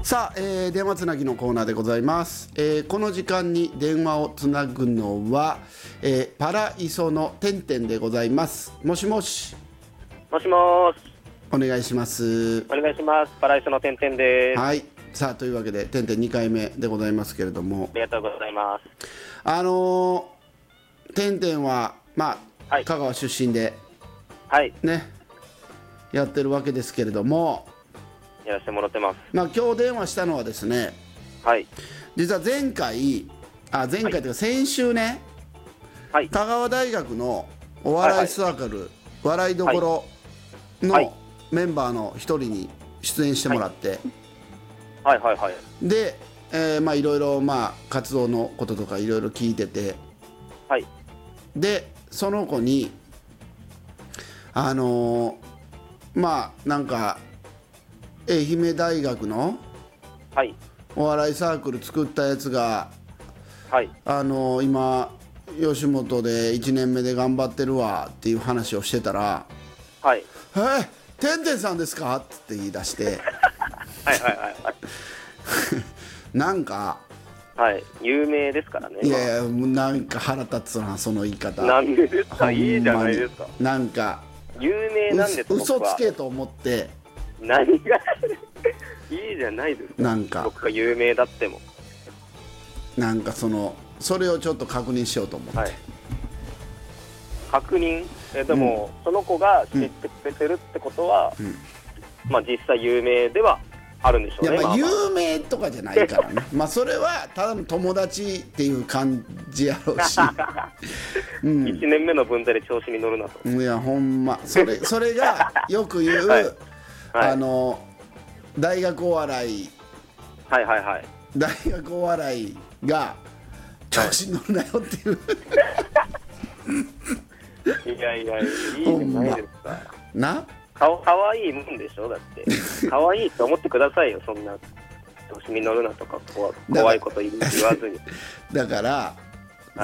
さあ、電話つなぎのコーナーでございます。この時間に電話をつなぐのは、パライソのてんてんでございます。もしもし。 もしもーし。 お願いします。 お願いします。パライソのてんてんです。 はい。さあというわけでてんてん2回目でございますけれども、 ありがとうございます。 てんてんははい、 香川出身ではい、 ねやってるわけですけれども、 やらせてもらってます。 今日電話したのはですね、 はい、 実は前回というか先週ね、 はい、 香川大学のお笑いサークル、笑いどころはいのメンバーの一人に出演してもらって、 はい、はい、はい、 で、いろいろ活動のこととかいろいろ聞いてて、 はい、 でその子になんか愛媛大学のはい、 お笑いサークル作ったやつがはい、 今吉本で1年目で頑張ってるわっていう話をしてたらはい、 「てんてんさんですか?」って言い出してはい、はい、はい、 なんかはい、有名ですからね。 いやいやなんか腹立つなその言い方。 なんでですか。 ほんまにいいじゃないですか。 なんか有名なんです。 嘘僕はつけと思って何がいいじゃないですか。 なんか僕が有名だっても。 なんかそれをちょっと確認しようと思って、 はい、確認。でも、その子が知ってくれてるってことは、実際有名ではあるんでしょうね。 いや有名とかじゃないからねそれはただの友達っていう感じやろうし、 1年目の分際で調子に乗るなと。 いやほんまそれがよく言う、 はいはい、 大学お笑い、 はいはいはい、 大学お笑いが調子に乗るなよっていう、 いやいやいいじゃないですか。 なかわいいもんでしょ。だってかわいいと思ってくださいよ。そんな調子に乗るなとか怖いこと言わずにだから、 はい、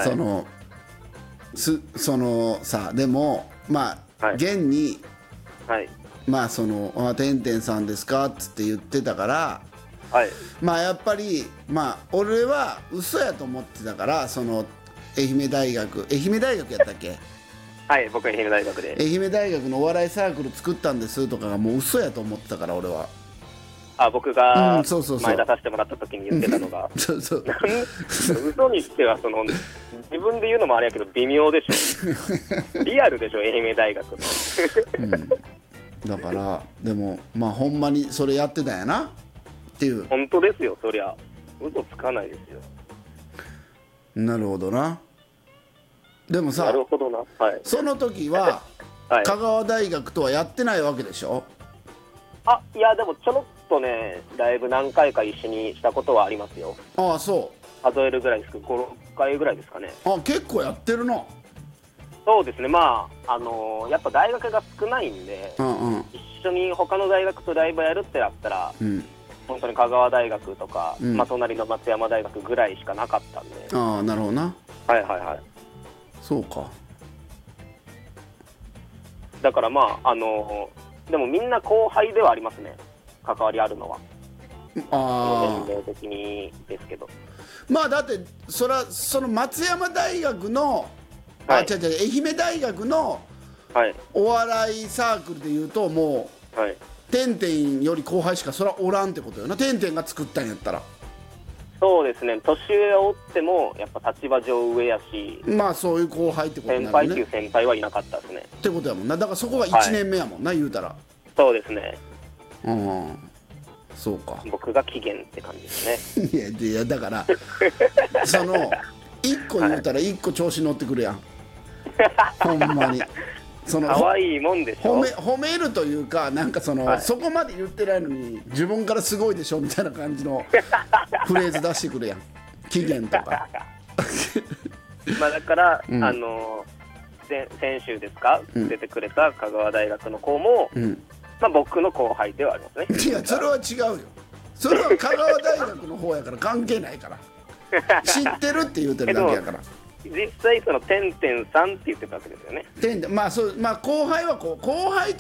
そのさでも現に、 はい、 てんてんさんですかっつって言ってたから、 はい、 やっぱり俺は嘘やと思ってたから、愛媛大学やったっけはい、僕は愛媛大学で。 愛媛大学のお笑いサークル作ったんですとかがもう嘘やと思ってたから俺は。 僕がそうそうそう前出させてもらった時に言ってたのがそうそう嘘にしては自分で言うのもあれやけど微妙でしょリアルでしょ愛媛大学のだからでもほんまにそれやってたんやなっていう。 本当ですよ。そりゃ嘘つかないですよ。 なるほどな。でもさ、 なるほどな、はい、 その時は、はい、香川大学とはやってないわけでしょ。 いやでもちょろっとねライブ何回か一緒にしたことはありますよ。 ああそう数えるぐらいですけど5、6回ぐらいですかね。 結構やってるな。 そうですね。やっぱ大学が少ないんで、一緒に他の大学とライブやるってなったら、本当に香川大学とか、隣の松山大学ぐらいしかなかったんで。 なるほどな。 はいはいはい。そうか。 だからでもみんな後輩ではありますね。関わりあるのは。年齢的にですけど。 だってその松山大学の、愛媛大学のお笑いサークルでいうともう、てんてんより後輩しかそらおらんってことよな。てんてんが作ったんやったら。 そうですね。年上を追ってもやっぱ立場上上やし、 そういう後輩ってことになるね。 先輩っていう先輩はいなかったですね。 ってことやもんな。だからそこが1年目やもんな、言うたら。 そうですね。 そうか。 僕が起源って感じですね。 いやだから1個言うたら1個調子乗ってくるやんほんまに。 可愛いもんでしょ。 褒めるというかそこまで言ってないのに自分からすごいでしょみたいな感じのフレーズ出してくるやん期限とかだから、先週ですか、出てくれた香川大学の子も、僕の後輩ではありますね。 いやそれは違うよ。それは香川大学の方やから関係ないから知ってるって言うてるだけやから実際てんてんさんって言ってたわけですよね。 後輩は後輩